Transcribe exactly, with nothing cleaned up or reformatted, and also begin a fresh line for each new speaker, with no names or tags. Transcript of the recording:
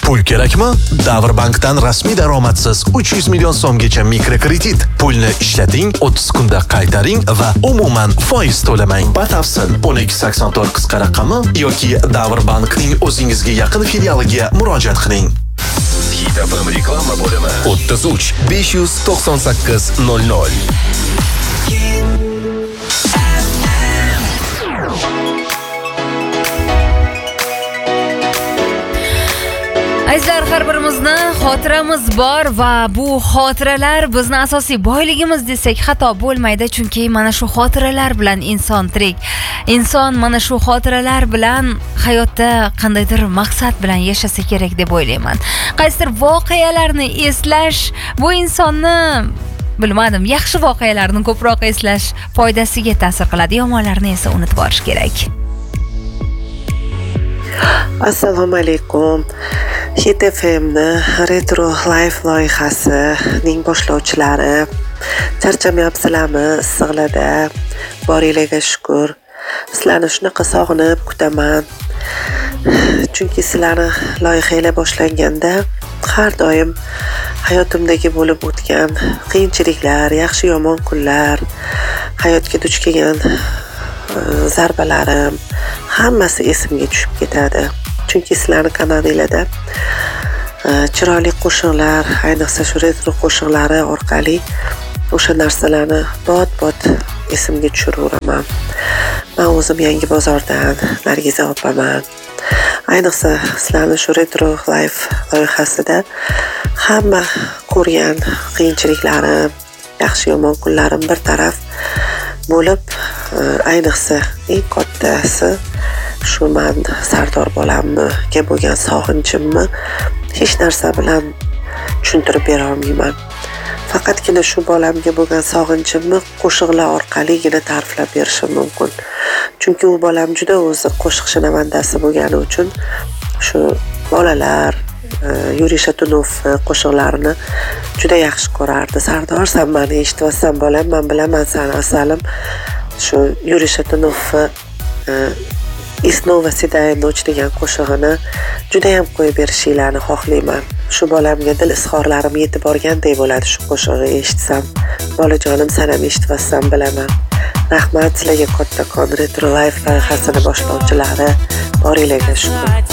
Pul kerakmi? Davrbankdan rasmiy daromadsiz uch yuz million so'mgacha mikrokredit. Pulni ishlating, o'ttiz kunda qaytaring va umuman foiz to'lamang. Batafsil o'n ikki sakson to'rt qisqa raqami yoki Davrbankning o'zingizga yaqin filialiga murojaat qiling.
Hit F M reklama bo'limi o'ttiz uch besh yuz to'qson sakkiz nol nol.
Azizlar, har birimizni xotiramiz bor va bu xotiralar bizni asosiy boyligimiz desak xato bo'lmaydi, chunki mana shu xotiralar bilan inson tirik. Inson mana shu xotiralar bilan hayotda qandaydir maqsad bilan yashasa kerak deb o'ylayman. Qaysidir voqealarni eslash bu insonni bilmadim, yaxshi voqealarni ko'proq eslash foydasiga ta'sir qiladi, yomonlarni esa unutib borish kerak.
Assalomu alaykum. Hit F M'ni Retro Life loyihasining boshlovchilari. Charchamayapsizlarmi? Issiqlarda. Boringlarga shukr. Sizlarni shunaqa sog'inib kutaman. Chunki sizlarni loyihalar boshlanganda har doim hayotimdagi bo'lib o'tgan qiyinchiliklar, yaxshi yomon kunlar, hayotga duch kelgan zarbalarim hammasi esimga tushib ketadi. Chunki sizlarni kanalingizda chiroyli qo'shiqlar, ayniqsa shu retro qo'shiqlari orqali o'sha narsalarni bot-bot esimga tushiraman. Men o'zim Yangi bozordan Nargiza opaman. Ayniqsa sizlarni shu Retro Life loyihasida hamma ko'rgan qiyinchiliklarim, yaxshi yomon kunlarim bir taraf bo'lib, ayniqsa eng kattasi shu men Sardor bolamga bo'lgan sog'inchimni hech narsa bilan tushuntirib bera olmayman. Faqatgina shu bolamga bo'lgan sog'inchimni qo'shiqlar orqaligina ta'riflab berishim mumkin. Chunki u bolam juda o'zi qo'shiq shinavandasi bo'lgani uchun shu bolalar Yuriy Shatunov qo'shiqlarini juda yaxshi ko'rardi. Sardor, sen meni eshitvasan bolam, men bilaman seni asalim. Shu Yuriy Shatunov И снова седая ночь degan qo'shig'ini juda ham qo'yib berishinglarni xohlayman. Shu bolamga dil izhorlarim yetib borganday bo'ladi shu qo'shig'ini eshitsam. Bolajonim, sen ham eshitvasan bilaman. Rahmat sizlarga kattakon Retro Life loyihasini boshlovchilari. Boringlarga shukr.